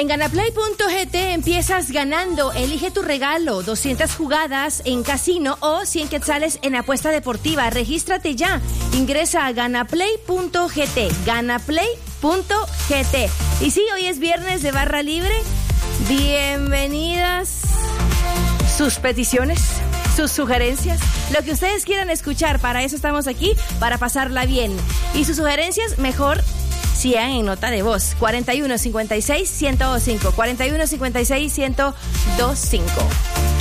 En ganaplay.gt empiezas ganando. Elige tu regalo, 200 jugadas en casino o 100 quetzales en apuesta deportiva. Regístrate ya. Ingresa a ganaplay.gt. Ganaplay.gt. Y sí, hoy es viernes de barra libre. Bienvenidas sus peticiones, sus sugerencias, lo que ustedes quieran escuchar. Para eso estamos aquí, para pasarla bien. Y sus sugerencias, mejor sean en nota de voz. 4156-1025. 4156-1025.